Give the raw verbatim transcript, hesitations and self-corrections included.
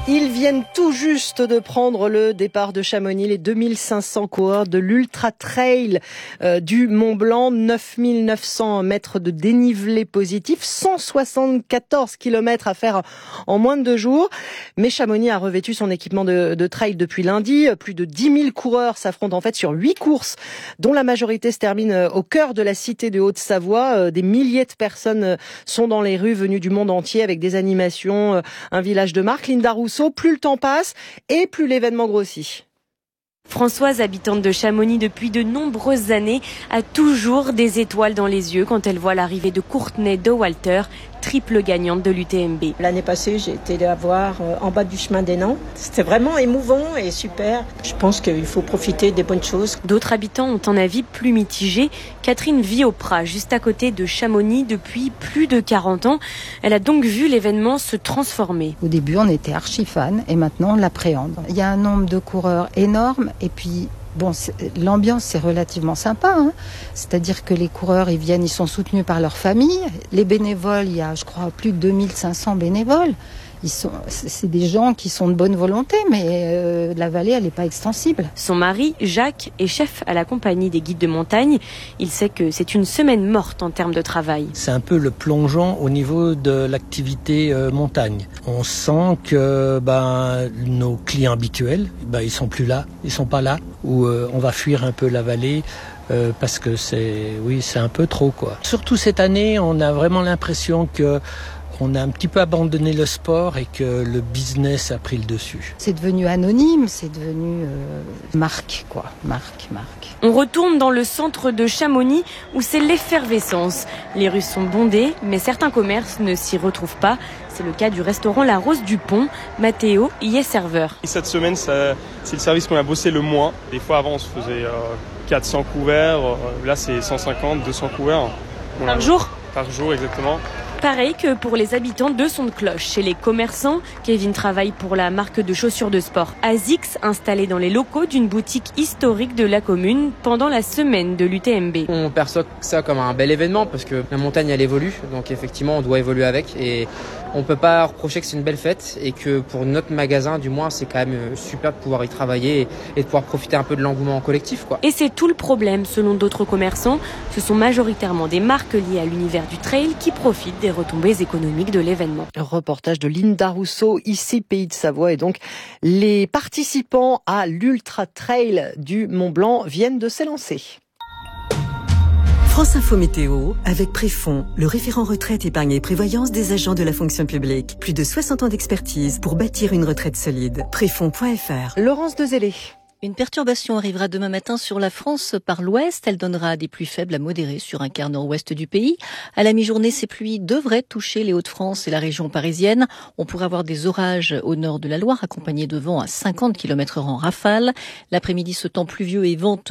Ils viennent tout juste de prendre le départ de Chamonix, les deux mille cinq cents coureurs de l'Ultra Trail euh, du Mont Blanc, neuf mille neuf cents mètres de dénivelé positif, cent soixante-quatorze kilomètres à faire en moins de deux jours. Mais Chamonix a revêtu son équipement de, de trail depuis lundi. Plus de dix mille coureurs s'affrontent en fait sur huit courses, dont la majorité se termine au cœur de la cité de Haute-Savoie. Des milliers de personnes sont dans les rues venues du monde entier avec des animations, un village de marque. Linda Rousseau, plus le temps passe et plus l'événement grossit. Françoise, habitante de Chamonix depuis de nombreuses années, a toujours des étoiles dans les yeux quand elle voit l'arrivée de Courtney Dauwalter, triple gagnante de l'U T M B. L'année passée, j'ai été la voir en bas du chemin des Nants. C'était vraiment émouvant et super. Je pense qu'il faut profiter des bonnes choses. D'autres habitants ont un avis plus mitigé. Catherine vit au Prat, juste à côté de Chamonix depuis plus de quarante ans. Elle a donc vu l'événement se transformer. Au début, on était archi fans et maintenant on l'appréhende. Il y a un nombre de coureurs énorme et puis bon, l'ambiance c'est relativement sympa, hein. C'est-à-dire que les coureurs ils viennent, ils sont soutenus par leur famille. Les bénévoles, il y a je crois plus de deux mille cinq cents bénévoles. Ils sont, c'est des gens qui sont de bonne volonté, mais euh, la vallée elle n'est pas extensible. Son mari, Jacques, est chef à la compagnie des guides de montagne. Il sait que c'est une semaine morte en termes de travail. C'est un peu le plongeon au niveau de l'activité euh, montagne. On sent que ben, nos clients habituels, ben, ils sont plus là, ils sont pas là, où euh, on va fuir un peu la vallée. Euh, parce que c'est, oui, c'est un peu trop quoi. Surtout cette année, on a vraiment l'impression que on a un petit peu abandonné le sport et que le business a pris le dessus. C'est devenu anonyme, c'est devenu euh, marque, quoi. Marque, marque. On retourne dans le centre de Chamonix où c'est l'effervescence. Les rues sont bondées, mais certains commerces ne s'y retrouvent pas. C'est le cas du restaurant La Rose du Pont. Mathéo y est serveur. Cette semaine, ça, c'est le service qu'on a bossé le moins. Des fois, avant, on se faisait euh, quatre cents couverts. Là, c'est cent cinquante, deux cents couverts. Voilà. Par jour ? Par jour, exactement. Pareil que pour les habitants de Son-de-Cloche. Chez les commerçants, Kevin travaille pour la marque de chaussures de sport Asics, installée dans les locaux d'une boutique historique de la commune pendant la semaine de l'U T M B. On perçoit ça comme un bel événement parce que la montagne elle évolue, donc effectivement on doit évoluer avec et on peut pas reprocher que c'est une belle fête et que pour notre magasin du moins c'est quand même super de pouvoir y travailler et de pouvoir profiter un peu de l'engouement collectif, quoi. Et c'est tout le problème selon d'autres commerçants. Ce sont majoritairement des marques liées à l'univers du trail qui profitent des retombées économiques de l'événement. Reportage de Linda Rousseau, ici Pays de Savoie. Et donc, les participants à l'Ultra Trail du Mont Blanc viennent de s'élancer. France Info Météo, avec Préfond, le référent retraite, épargne et prévoyance des agents de la fonction publique. Plus de soixante ans d'expertise pour bâtir une retraite solide. Préfond point F R. Laurence Dezellé. Une perturbation arrivera demain matin sur la France par l'ouest. Elle donnera des pluies faibles à modérées sur un quart nord-ouest du pays. À la mi-journée, ces pluies devraient toucher les Hauts-de-France et la région parisienne. On pourrait avoir des orages au nord de la Loire, accompagnés de vents à cinquante kilomètres heure en rafale. L'après-midi, ce temps pluvieux et venteux